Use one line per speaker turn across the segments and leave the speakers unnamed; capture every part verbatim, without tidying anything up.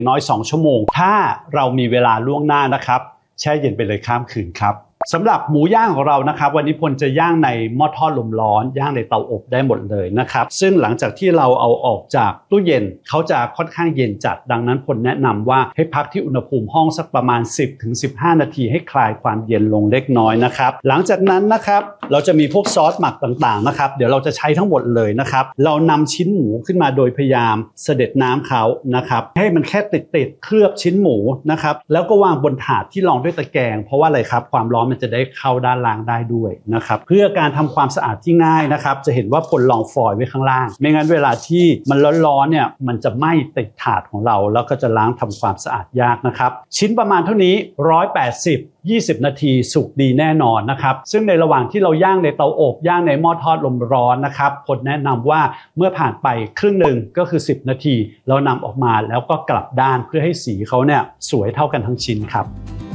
น้อยสองชั่วโมงถ้าเรามีเวลาล่วงหน้านะครับแช่เย็นไปเลยข้ามคืนครับสำหรับหมูย่างของเรานะครับวันนี้พลจะย่างในหม้อทอดลมร้อนย่างในเตาอบได้หมดเลยนะครับซึ่งหลังจากที่เราเอาออกจากตู้เย็นเขาจะค่อนข้างเย็นจัดดังนั้นพลแนะนำว่าให้พักที่อุณหภูมิห้องสักประมาณ สิบถึงสิบห้า นาทีให้คลายความเย็นลงเล็กน้อยนะครับหลังจากนั้นนะครับเราจะมีพวกซอสหมักต่างๆนะครับเดี๋ยวเราจะใช้ทั้งหมดเลยนะครับเรานำชิ้นหมูขึ้นมาโดยพยายามเสด็จน้ำเขานะครับให้มันแค่ติดๆเคลือบชิ้นหมูนะครับแล้วก็วางบนถาดที่รองด้วยตะแกรงเพราะว่าอะไรครับความร้อนมันจะได้เข้าด้านล่างได้ด้วยนะครับเพื่อการทำความสะอาดที่ง่ายนะครับจะเห็นว่าพลรองฟอยล์ไว้ข้างล่างไม่งั้นเวลาที่มันร้อนๆเนี่ยมันจะไหม้ติดถาดของเราแล้วก็จะล้างทำความสะอาดยากนะครับชิ้นประมาณเท่านี้หนึ่งร้อยแปดสิบ ยี่สิบนาทีสุกดีแน่นอนนะครับซึ่งในระหว่างที่เราย่างในเตาอบย่างในหม้อทอดลมร้อนนะครับพลแนะนำว่าเมื่อผ่านไปครึ่งหนึ่งก็คือสิบนาทีเรานำออกมาแล้วก็กลับด้านเพื่อให้สีเขาเนี่ยสวยเท่ากันทั้งชิ้นครับ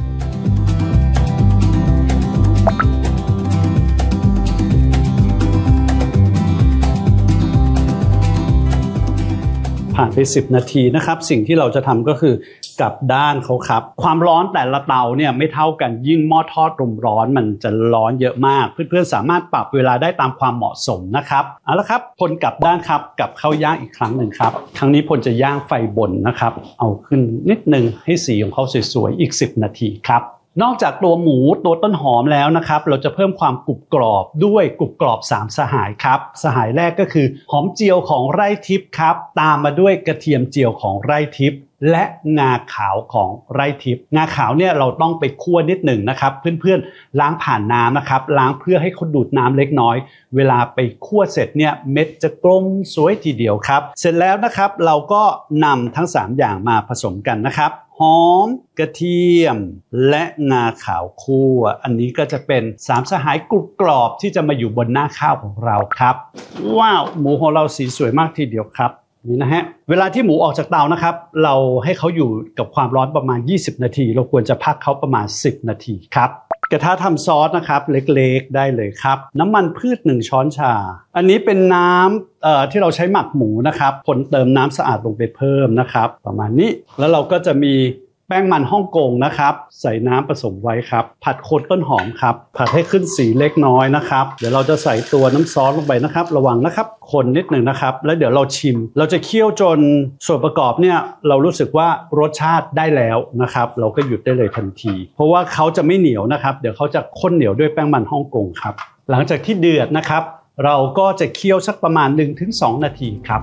ผ่านไปสิบนาทีนะครับสิ่งที่เราจะทำก็คือกลับด้านเขาครับความร้อนแต่ละเตาเนี่ยไม่เท่ากันยิ่งหม้อทอดลมร้อนมันจะร้อนเยอะมากเพื่อนๆสามารถปรับเวลาได้ตามความเหมาะสมนะครับเอาละครับพลกลับด้านครับกลับเข้าย่างอีกครั้งหนึ่งครับครั้งนี้พลจะย่างไฟบนนะครับเอาขึ้นนิดนึงให้สีของเขาสวยๆอีกสิบนาทีครับนอกจากตัวหมูตัวต้นหอมแล้วนะครับเราจะเพิ่มความกรุบกรอบด้วยกรุบกรอบสามสหายครับสหายแรกก็คือหอมเจียวของไร่ทิพย์ครับตามมาด้วยกระเทียมเจียวของไร่ทิพย์และงาขาวของไร่ทิพย์งาขาวเนี่ยเราต้องไปคั่วนิดหนึ่งนะครับเพื่อนๆล้างผ่านน้ำนะครับล้างเพื่อให้เขาดูดน้ำเล็กน้อยเวลาไปคั่วเสร็จเนี่ยเม็ดจะกลมสวยทีเดียวครับเสร็จแล้วนะครับเราก็นำทั้งสามอย่างมาผสมกันนะครับหอมกระเทียมและงาขาวคั่วอันนี้ก็จะเป็นสามสหายกรุบกรอบที่จะมาอยู่บนหน้าข้าวของเราครับว้าวหมูของเราสีสวยมากทีเดียวครับนี่นะฮะเวลาที่หมูออกจากเตานะครับเราให้เขาอยู่กับความร้อนประมาณยี่สิบนาทีเราควรจะพักเขาประมาณสิบนาทีครับกระทะทำซอสนะครับเล็กๆได้เลยครับน้ำมันพืชหนึ่งช้อนชาอันนี้เป็นน้ำเอ่อที่เราใช้หมักหมูนะครับผลเติมน้ำสะอาดลงไปเพิ่มนะครับประมาณนี้แล้วเราก็จะมีแป้งมันฮ่องกงนะครับใส่น้ำผสมไว้ครับผัดโคนต้นหอมครับผัดให้ขึ้นสีเล็กน้อยนะครับเดี๋ยวเราจะใส่ตัวน้ำซอสลงไปนะครับระวังนะครับคนนิดหนึ่งนะครับแล้วเดี๋ยวเราชิมเราจะเคี่ยวจนส่วนประกอบเนี่ยเรารู้สึกว่ารสชาติได้แล้วนะครับเราก็หยุดได้เลยทันทีเพราะว่าเขาจะไม่เหนียวนะครับเดี๋ยวเขาจะข้นเหนียวด้วยแป้งมันฮ่องกงครับหลังจากที่เดือดนะครับเราก็จะเคี่ยวสักประมาณ หนึ่งถึงสอง นาทีครับ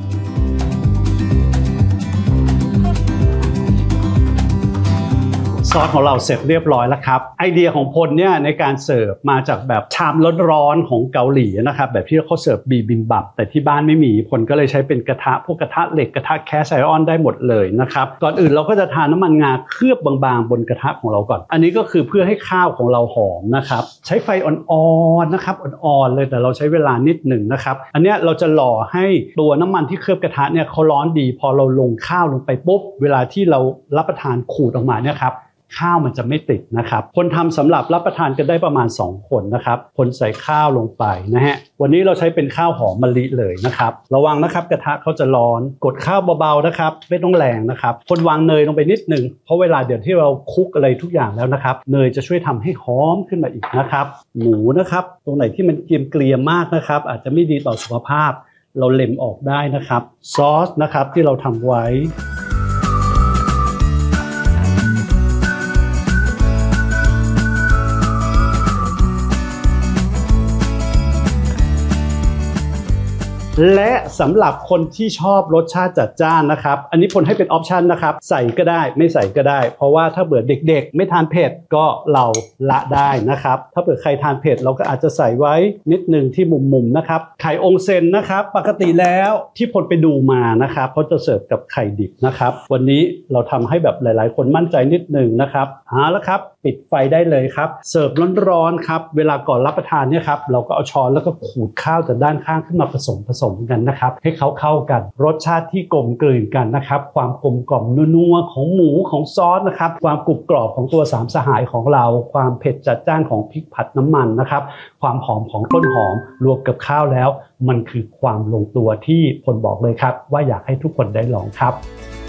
ซอสของเราเสร็จเรียบร้อยแล้วครับไอเดียของพลเนี่ยในการเสิร์ฟมาจากแบบชามร้อนๆของเกาหลีนะครับแบบที่เขาเสิร์ฟบีบิมบับแต่ที่บ้านไม่มีพลก็เลยใช้เป็นกระทะพวกกระทะเหล็กกระทะแคสไอออนได้หมดเลยนะครับก่อนอื่นเราก็จะทาน้ำมันงาเคลือบบางๆบนกระทะของเราก่อนอันนี้ก็คือเพื่อให้ข้าวของเราหอมนะครับใช้ไฟอ่อนๆนะครับอ่อนๆเลยแต่เราใช้เวลานิดหนึ่งนะครับอันนี้เราจะหล่อให้ตัวน้ำมันที่เคลือบกระทะเนี่ยเขาร้อนดีพอเราลงข้าวลงไปปุ๊บเวลาที่เรารับประทานขูดออกมาเนี่ยครับข้าวมันจะไม่ติดนะครับคนทำสำหรับรับประทานกันได้ประมาณสองคนนะครับคนใส่ข้าวลงไปนะฮะวันนี้เราใช้เป็นข้าวหอมมะลิเลยนะครับระวังนะครับกระทะเขาจะร้อนกดข้าวเบาๆนะครับไม่ต้องแรงนะครับคนวางเนยลงไปนิดนึงเพราะเวลาเดี๋ยวที่เราคลุกอะไรทุกอย่างแล้วนะครับเนยจะช่วยทำให้หอมขึ้นมาอีกนะครับหมูนะครับตรงไหนที่มันเกรียมๆมากนะครับอาจจะไม่ดีต่อสุขภาพเราเล็มออกได้นะครับซอสนะครับที่เราทำไว้และสำหรับคนที่ชอบรสชาติจัดจ้านนะครับอันนี้พลให้เป็นออปชันนะครับใส่ก็ได้ไม่ใส่ก็ได้เพราะว่าถ้าเบื่อเด็กๆไม่ทานเผ็ดก็เราละได้นะครับถ้าเผื่อใครทานเผ็ดเราก็อาจจะใส่ไว้นิดนึงที่มุมๆนะครับไข่องเซนนะครับปกติแล้วที่พลไปดูมานะครับเขาจะเสิร์ฟกับไข่ดิบนะครับวันนี้เราทำให้แบบหลายๆคนมั่นใจนิดนึงนะครับเอาละครับปิดไฟได้เลยครับเสิร์ฟร้อนๆครับเวลาก่อนรับประทานเนี่ยครับเราก็เอาช้อนแล้วก็ขูดข้าวจากด้านข้างขึ้นมาผสมผสมกันนะครับให้เขาเข้ากันรสชาติที่กลมกลืนกันนะครับความกลมกล่อมนัวๆของหมูของซอสนะครับความกรุบกรอบของตัวสามสหายของเราความเผ็ดจัดจ้านของพริกผัดน้ำมันนะครับความหอมของต้นหอมรวมกับข้าวแล้วมันคือความลงตัวที่พลบอกเลยครับว่าอยากให้ทุกคนได้ลองครับ